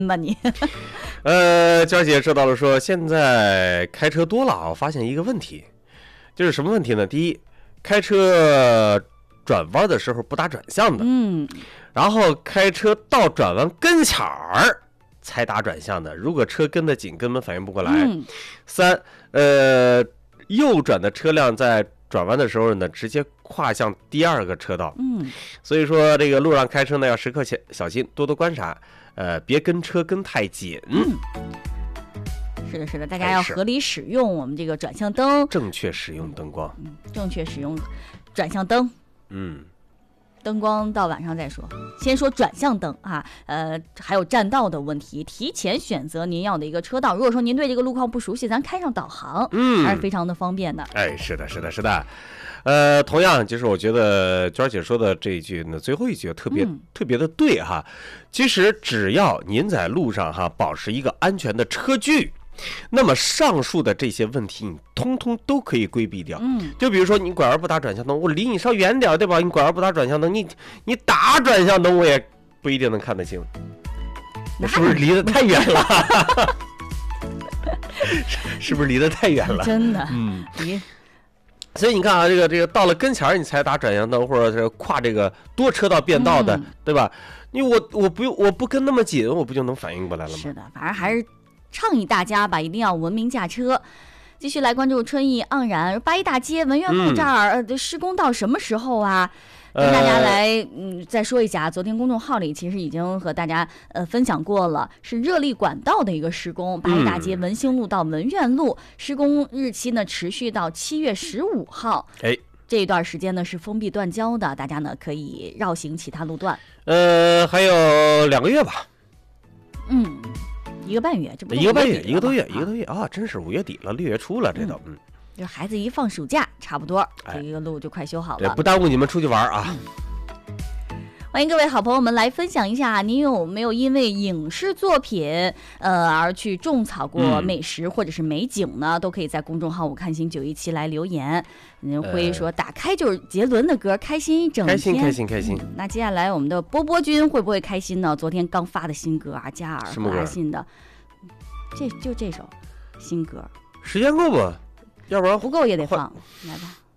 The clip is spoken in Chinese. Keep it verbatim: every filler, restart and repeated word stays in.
吧你？ 呃，娇姐知道了说，现在开车多了啊，我发现一个问题，就是什么问题呢？第一，开车转弯的时候不打转向的， 嗯， 然后开车到转弯跟前儿才打转向的，如果车跟得紧，根本反应不过来。 嗯、 三，呃，右转的车辆在转弯的时候呢，直接跨向第二个车道。 嗯， 所以说这个路上开车呢，要时刻小心，多多观察，呃，别跟车跟太紧。 嗯，是的，是的，大家要合理使用我们这个转向灯， 正确使用灯光， 嗯，正确使用转向灯。 嗯。 灯光到晚上再说，先说转向灯啊，呃，还有占道的问题，提前选择您要的一个车道。如果说您对这个路况不熟悉，咱开上导航，嗯，还是非常的方便的。 哎，是的，是的，是的。呃，同样就是我觉得娟姐说的这一句呢，最后一句特别、嗯、特别的对哈。其实只要您在路上哈保持一个安全的车距，那么上述的这些问题你通通都可以规避掉。嗯，就比如说你拐弯不打转向灯，我离你稍远点，对吧？你拐弯不打转向灯，你你打转向灯我也不一定能看得清，是不是离得太远了？是不是离得太远了？ 真的， 嗯，离。所以你看啊，这个这个到了跟前你才打转向灯，或者是跨这个多车道变道的，嗯、对吧？因为我我不用我不跟那么紧，我不就能反应过来了吗？ 是的，反正还是倡议大家吧，一定要文明驾车。继续来关注春意盎然，八一大街文苑路这儿、嗯、施工到什么时候啊？跟大家来嗯再说一下，昨天公众号里其实已经和大家呃分享过了，是热力管道的一个施工，八一大街文兴路到文苑路、嗯、施工日期呢持续到七月十五号。 哎， 这一段时间呢是封闭断交的，大家呢可以绕行其他路段。 呃，还有两个月吧。 嗯，一个半月，这不一个半月，一个多月，一个多月啊，真是五月底了，六月初了，这都嗯。 就孩子一放暑假，差不多这个路就快修好了， 对，不耽误你们出去玩啊。嗯， 欢迎各位好朋友们来分享一下，您有没有因为影视作品呃而去种草过美食或者是美景呢？嗯、都可以在公众号我看新九一七来留言。您会说打开就是杰伦的歌，开心一整天， 开心开心开心、 嗯。那接下来我们的波波君会不会开心呢？昨天刚发的新歌啊，嘉尔和阿信的，这就这首新歌， 时间够不？要不然不够也得放，来吧。